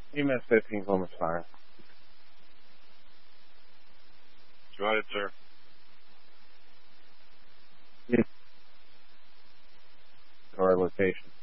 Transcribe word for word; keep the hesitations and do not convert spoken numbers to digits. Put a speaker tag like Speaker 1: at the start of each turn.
Speaker 1: E M S fifteen Columbus Fire.
Speaker 2: Got it, sir.
Speaker 1: To our location.